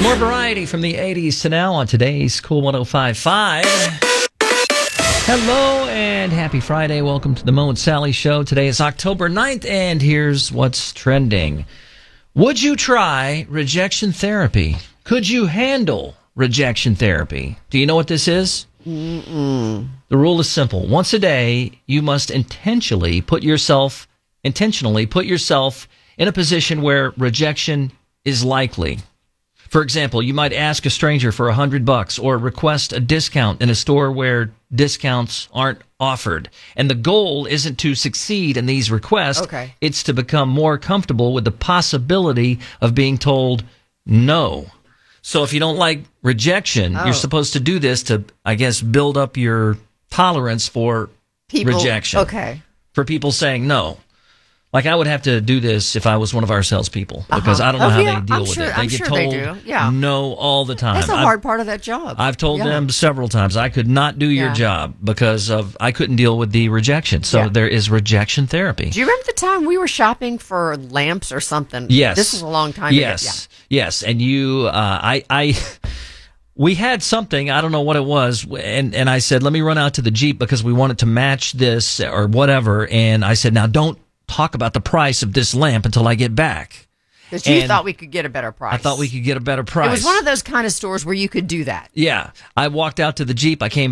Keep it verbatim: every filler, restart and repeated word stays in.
More variety from the eighties to now on today's Cool one oh five point five. Hello and happy Friday. Welcome to the Mo and Sally Show. Today is October ninth, and here's what's trending. Would you try rejection therapy? Could you handle rejection therapy? Do you know what this is? Mm-mm. The rule is simple. Once a day, you must intentionally put yourself, intentionally put yourself in a position where rejection is likely. For example, you might ask a stranger for a hundred bucks or request a discount in a store where discounts aren't offered. And the goal isn't to succeed in these requests. Okay. It's to become more comfortable with the possibility of being told no. So if you don't like rejection, Oh. you're supposed to do this to, I guess, build up your tolerance for People, rejection. Okay. For people saying no. Like, I would have to do this if I was one of our salespeople, because Uh-huh. I don't know Oh, how yeah, they deal I'm with sure- it. They I'm get sure told they do. Yeah. no all the time. That's a I've- hard part of that job. I've told Yeah. them several times I could not do your Yeah. job because of I couldn't deal with the rejection. So Yeah. there is rejection therapy. Do you remember the time we were shopping for lamps or something? Yes. This was a long time yes. ago. Yes. And you, uh, I, I, we had something, I don't know what it was, and, and I said, let me run out to the Jeep because we wanted to match this or whatever. And I said, now don't talk about the price of this lamp until I get back. Because you And thought we could get a better price. I thought we could get a better price. It was one of those kind of stores where you could do that. Yeah. I walked out to the Jeep. I came